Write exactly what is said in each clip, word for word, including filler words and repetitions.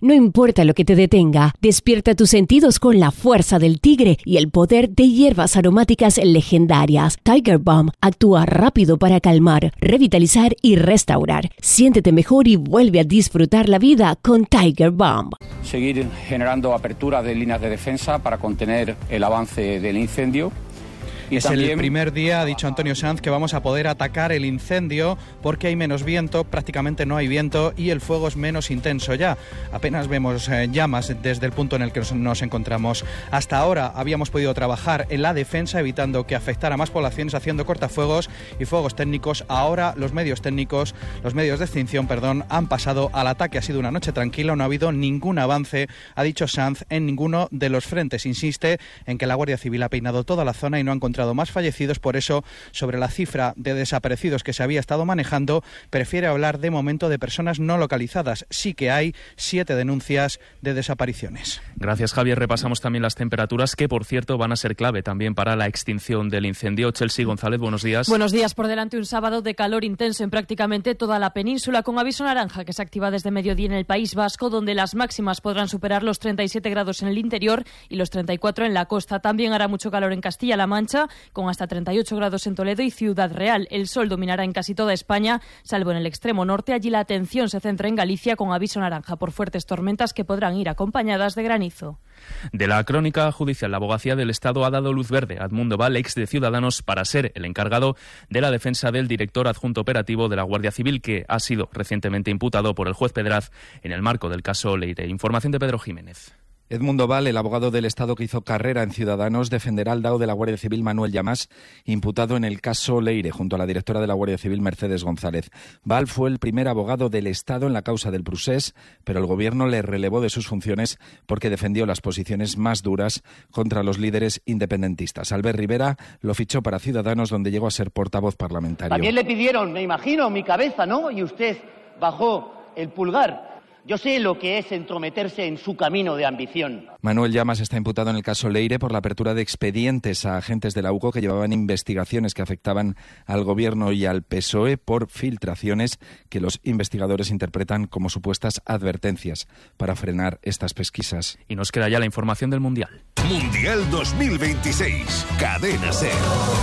No importa lo que te detenga, despierta tus sentidos con la fuerza del tigre y el poder de hierbas aromáticas legendarias. Tiger Balm actúa rápido para calmar, revitalizar y restaurar. Siéntete mejor y vuelve a disfrutar la vida con Tiger Balm. Seguir generando aperturas de líneas de defensa para contener el avance del incendio. Y es también... el primer día, ha dicho Antonio Sanz, que vamos a poder atacar el incendio porque hay menos viento, prácticamente no hay viento y el fuego es menos intenso ya. Apenas vemos eh, llamas desde el punto en el que nos, nos encontramos. Hasta ahora habíamos podido trabajar en la defensa evitando que afectara a más poblaciones haciendo cortafuegos y fuegos técnicos. Ahora los medios técnicos, los medios de extinción, perdón, han pasado al ataque. Ha sido una noche tranquila, no ha habido ningún avance, ha dicho Sanz, en ninguno de los frentes. Insiste en que la Guardia Civil ha peinado toda la zona y no ha encontrado más fallecidos, por eso sobre la cifra de desaparecidos que se había estado manejando prefiere hablar de momento de personas no localizadas. Sí que hay siete denuncias de desapariciones. Gracias, Javier. Repasamos también las temperaturas que, por cierto, van a ser clave también para la extinción del incendio. Chelsea González, buenos días. Buenos días. Por delante un sábado de calor intenso en prácticamente toda la península, con aviso naranja que se activa desde mediodía en el País Vasco, donde las máximas podrán superar los treinta y siete grados en el interior y los treinta y cuatro en la costa. También hará mucho calor en Castilla-La Mancha, con hasta treinta y ocho grados en Toledo y Ciudad Real. El sol dominará en casi toda España, salvo en el extremo norte. Allí la atención se centra en Galicia, con aviso naranja por fuertes tormentas que podrán ir acompañadas de granizo. De la crónica judicial, la Abogacía del Estado ha dado luz verde a Edmundo Val, ex de Ciudadanos, para ser el encargado de la defensa del director adjunto operativo de la Guardia Civil, que ha sido recientemente imputado por el juez Pedraz en el marco del caso Leire. Información de Pedro Jiménez. Edmundo Val, el abogado del Estado que hizo carrera en Ciudadanos, defenderá al D A O de la Guardia Civil Manuel Llamás, imputado en el caso Leire, junto a la directora de la Guardia Civil Mercedes González. Val fue el primer abogado del Estado en la causa del Prusés, pero el Gobierno le relevó de sus funciones porque defendió las posiciones más duras contra los líderes independentistas. Albert Rivera lo fichó para Ciudadanos, donde llegó a ser portavoz parlamentario. También le pidieron, me imagino, mi cabeza, ¿no? Y usted bajó el pulgar. Yo sé lo que es entrometerse en su camino de ambición. Manuel Llamas está imputado en el caso Leire por la apertura de expedientes a agentes de la U C O que llevaban investigaciones que afectaban al Gobierno y al P S O E por filtraciones que los investigadores interpretan como supuestas advertencias para frenar estas pesquisas. Y nos queda ya la información del Mundial. Mundial dos mil veintiséis, Cadena SER.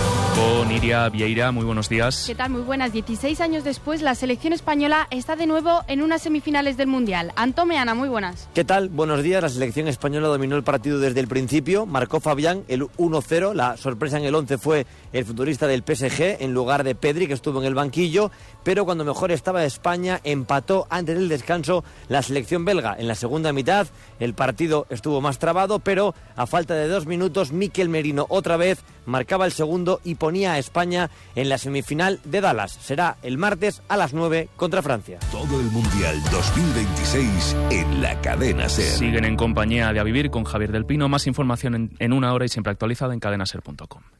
Con Iria Vieira, muy buenos días. ¿Qué tal? Muy buenas. dieciséis años después, la selección española está de nuevo en unas semifinales del Mundial. Antón Meana, muy buenas. ¿Qué tal? Buenos días. La selección española dominó el partido desde el principio. Marcó Fabián el uno cero. La sorpresa en el once fue el futbolista del P S G en lugar de Pedri, que estuvo en el banquillo. Pero cuando mejor estaba España, empató antes del descanso la selección belga. En la segunda mitad el partido estuvo más trabado, pero a falta de dos minutos, Mikel Merino otra vez marcaba el segundo y ponía a España en la semifinal de Dallas. Será el martes a las nueve contra Francia. Todo el Mundial dos mil veintiséis en la Cadena SER. Siguen en compañía de A Vivir con Javier del Pino. Más información en, en una hora y siempre actualizada en cadena ser punto com.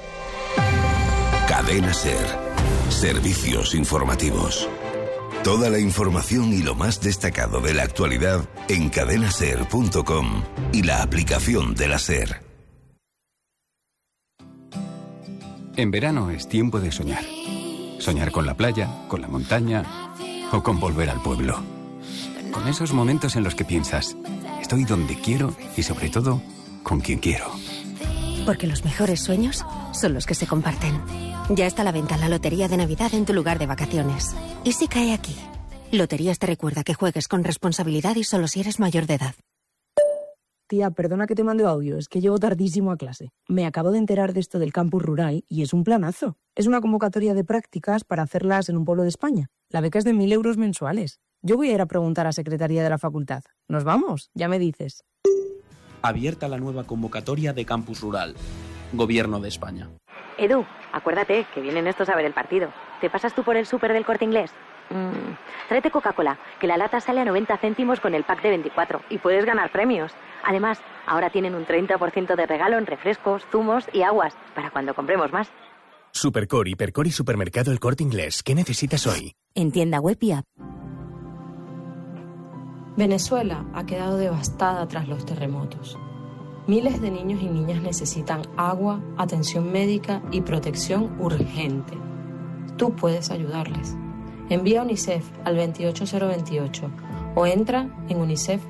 Cadena SER. Servicios informativos. Toda la información y lo más destacado de la actualidad en cadena ser punto com y la aplicación de la SER. En verano es tiempo de soñar. Soñar con la playa, con la montaña o con volver al pueblo. Con esos momentos en los que piensas, estoy donde quiero y sobre todo, con quien quiero. Porque los mejores sueños son los que se comparten. Ya está a la venta la Lotería de Navidad en tu lugar de vacaciones. ¿Y si cae aquí? Loterías te recuerda que juegues con responsabilidad y solo si eres mayor de edad. Tía, perdona que te mande audio, es que llego tardísimo a clase. Me acabo de enterar de esto del campus rural y es un planazo. Es una convocatoria de prácticas para hacerlas en un pueblo de España. La beca es de mil euros mensuales. Yo voy a ir a preguntar a Secretaría de la Facultad. ¿Nos vamos? Ya me dices. Abierta la nueva convocatoria de campus rural. Gobierno de España. Edu, acuérdate que vienen estos a ver el partido. ¿Te pasas tú por el súper del Corte Inglés? Mm, tráete Coca-Cola, que la lata sale a noventa céntimos con el pack de veinticuatro y puedes ganar premios. Además, ahora tienen un treinta por ciento de regalo en refrescos, zumos y aguas, para cuando compremos más. Supercor, Hipercor y Supermercado El Corte Inglés. ¿Qué necesitas hoy? En tienda web y app. Venezuela ha quedado devastada tras los terremotos. Miles de niños y niñas necesitan agua, atención médica y protección urgente. Tú puedes ayudarles. Envía UNICEF al veintiocho cero veintiocho o entra en unicef